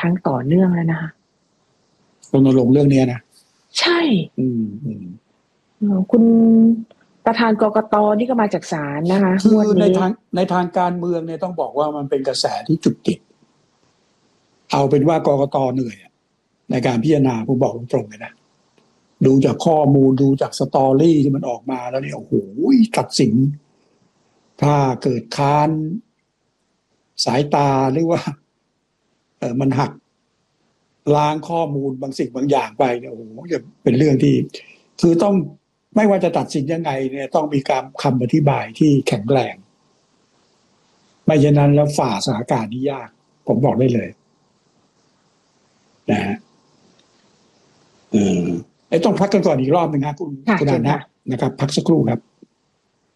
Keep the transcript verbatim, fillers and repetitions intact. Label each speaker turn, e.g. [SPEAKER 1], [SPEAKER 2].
[SPEAKER 1] ครั้งต่อเนื่องแล้วนะคะ
[SPEAKER 2] รณรงค์เรื่องนี้นะ
[SPEAKER 1] ใช่
[SPEAKER 2] อืมอืม
[SPEAKER 1] คุณประธานกกต.นี่ก็มาจากศาลนะคะ
[SPEAKER 2] คือในทางในทางการเมืองเนี่ยต้องบอกว่ามันเป็นกระแสที่จุดติดเอาเป็นว่ากกต.เหนื่อยในการพิจารณาผมบอกตรงๆเลยนะดูจากข้อมูลดูจากสตอรี่ที่มันออกมาแล้วเนี่ยโอ้โหตัดสินถ้าเกิดค้านสายตาหรือว่าเออมันหักล้างข้อมูลบางสิ่งบางอย่างไปเนี่ยโอ้โหจะเป็นเรื่องที่คือต้องไม่ว่าจะตัดสินยังไงเนี่ยต้องมีการคำอธิบายที่แข็งแรงไม่ฉะนั้นแล้วฝ่าสถานการณ์นี้ยากผมบอกได้เลยนะฮะเออไอ้ต้องพักกันก่อนอีกรอบหนึ่งนะคุณคุณนันท์นะครับพักสักครู่ครับ